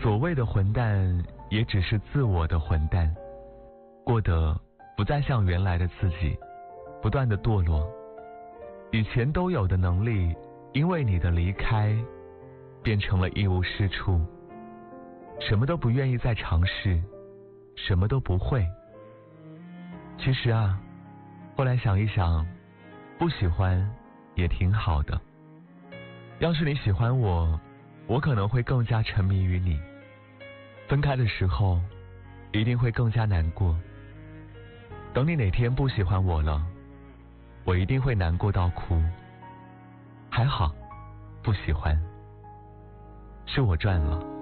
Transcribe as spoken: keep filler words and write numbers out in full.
所谓的混蛋，也只是自我的混蛋，过得不再像原来的自己，不断的堕落。以前都有的能力，因为你的离开，变成了一无是处，什么都不愿意再尝试，什么都不会。其实啊，后来想一想，不喜欢也挺好的。要是你喜欢我，我可能会更加沉迷于你，分开的时候一定会更加难过。等你哪天不喜欢我了，我一定会难过到哭。还好不喜欢，是我赚了。